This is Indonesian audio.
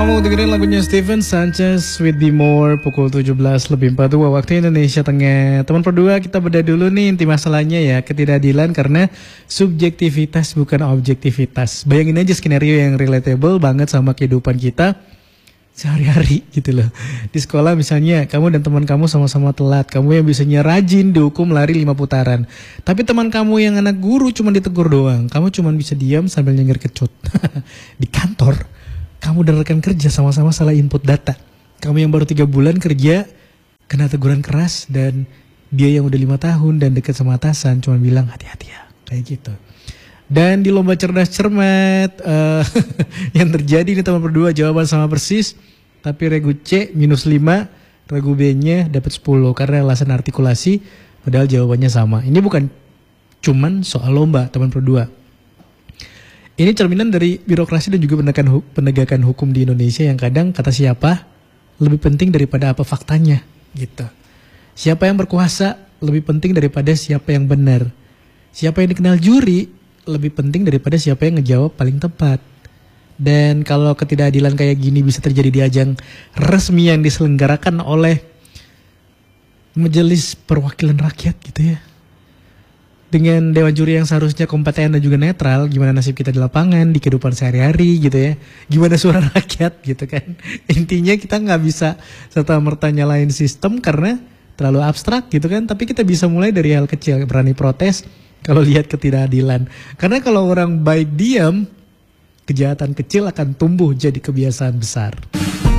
Kamu dengerin lagunya Steven Sanchez with Be More pukul 17:42 waktu Indonesia Tengah. Teman berdua, kita beda dulu nih inti masalahnya ya, ketidakadilan karena subjektivitas bukan objektivitas. Bayangin aja skenario yang relatable banget sama kehidupan kita sehari-hari gitu loh. Di sekolah misalnya kamu dan teman kamu sama-sama telat, kamu yang biasanya rajin dihukum lari 5 putaran. Tapi teman kamu yang anak guru cuma ditegur doang, kamu cuma bisa diam sambil nyengir kecut. Di kantor kamu dan rekan kerja sama-sama salah input data. Kamu yang baru 3 bulan kerja kena teguran keras, dan dia yang udah 5 tahun dan dekat sama atasan cuma bilang hati-hati ya, kayak gitu. Dan di lomba cerdas cermat yang terjadi nih teman berdua, jawaban sama persis, tapi regu C -5, regu B-nya dapat 10 karena alasan artikulasi, padahal jawabannya sama. Ini bukan cuman soal lomba teman berdua. Ini cerminan dari birokrasi dan juga penegakan hukum di Indonesia yang kadang kata siapa lebih penting daripada apa faktanya gitu. Siapa yang berkuasa lebih penting daripada siapa yang benar. Siapa yang dikenal juri lebih penting daripada siapa yang ngejawab paling tepat. Dan kalau ketidakadilan kayak gini bisa terjadi di ajang resmi yang diselenggarakan oleh Majelis Perwakilan Rakyat gitu ya, dengan dewan juri yang seharusnya kompeten dan juga netral, gimana nasib kita di lapangan, di kehidupan sehari-hari gitu ya. Gimana suara rakyat gitu kan. Intinya kita nggak bisa serta-merta nyalain sistem karena terlalu abstrak gitu kan. Tapi kita bisa mulai dari hal kecil, berani protes kalau lihat ketidakadilan. Karena kalau orang baik diam, kejahatan kecil akan tumbuh jadi kebiasaan besar.